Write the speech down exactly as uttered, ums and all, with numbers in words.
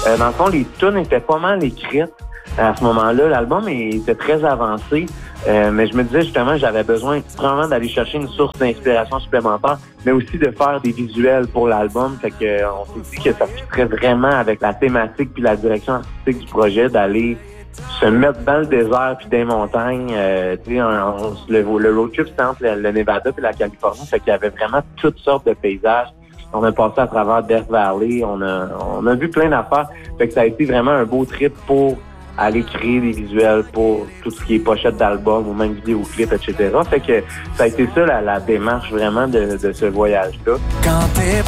Euh, dans le fond, les tunes étaient pas mal écrites à ce moment-là. L'album était très avancé, euh, mais je me disais justement j'avais besoin vraiment d'aller chercher une source d'inspiration supplémentaire, mais aussi de faire des visuels pour l'album. Fait que euh, on s'est dit que ça fitterait vraiment avec la thématique puis la direction artistique du projet d'aller se mettre dans le désert puis des montagnes. Euh, tu sais, on, on, le, le road trip c'était entre le, le Nevada puis la Californie, fait qu'il y avait vraiment toutes sortes de paysages. On a passé à travers Death Valley, on a on a vu plein d'affaires. Fait que ça a été vraiment un beau trip pour aller créer des visuels pour tout ce qui est pochette d'album ou même vidéoclip, et cetera. Fait que ça a été ça la, la démarche vraiment de, de ce voyage-là. Quand t'es